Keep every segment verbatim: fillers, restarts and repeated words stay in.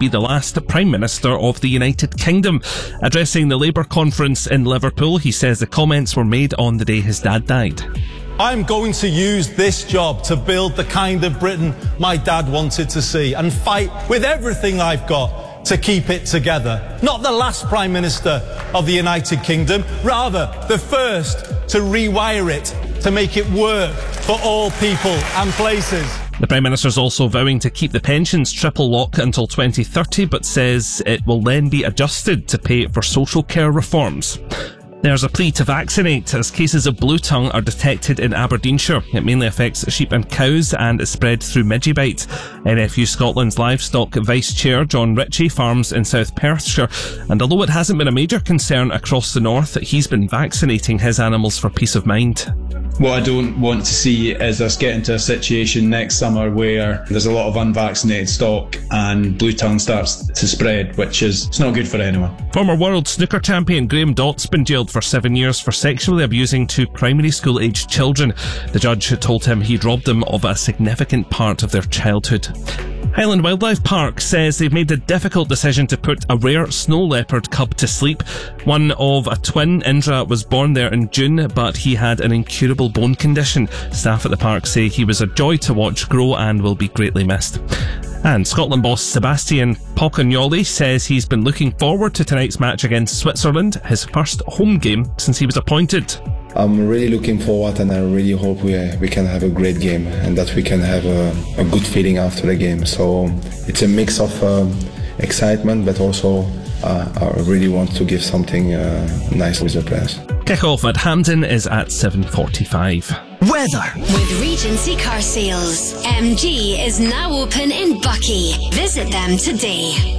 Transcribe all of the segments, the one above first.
be the last Prime Minister of the United Kingdom. Addressing the Labour conference in Liverpool, he says the comments were made on the day his dad died. I'm going to use this job to build the kind of Britain my dad wanted to see and fight with everything I've got to keep it together. Not the last Prime Minister of the United Kingdom, rather the first to rewire it, to make it work for all people and places. The Prime Minister is also vowing to keep the pensions triple lock until twenty thirty, but says it will then be adjusted to pay for social care reforms. There's a plea to vaccinate as cases of blue tongue are detected in Aberdeenshire. It mainly affects sheep and cows and is spread through Midgeybite. N F U Scotland's Livestock Vice Chair John Ritchie farms in South Perthshire, and although it hasn't been a major concern across the north, he's been vaccinating his animals for peace of mind. What I don't want to see is us get into a situation next summer where there's a lot of unvaccinated stock and blue tongue starts to spread, which is it's not good for anyone. Former world snooker champion Graham Dott's been jailed for seven years for sexually abusing two primary school aged children. The judge told him he'd robbed them of a significant part of their childhood. Highland Wildlife Park says they've made the difficult decision to put a rare snow leopard cub to sleep. One of a twin, Indra, was born there in June, but he had an incurable bone condition. Staff at the park say he was a joy to watch grow and will be greatly missed. And Scotland boss Sebastian Pocagnoli says he's been looking forward to tonight's match against Switzerland, his first home game since he was appointed. I'm really looking forward, and I really hope we we can have a great game and that we can have a, a good feeling after the game. So it's a mix of um, excitement, but also uh, I really want to give something uh, nice with the players. Kick-off at Hampden is at seven forty-five. Weather. With Regency Car Sales, M G is now open in Buckie. Visit them today.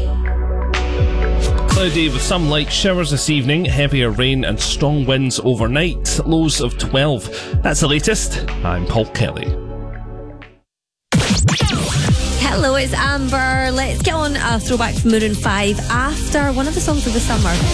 Cloudy with some light showers this evening, heavier rain and strong winds overnight, lows of twelve. That's the latest. I'm Paul Kelly. Hello, it's Amber. Let's get on a throwback from Maroon five after one of the songs of the summer.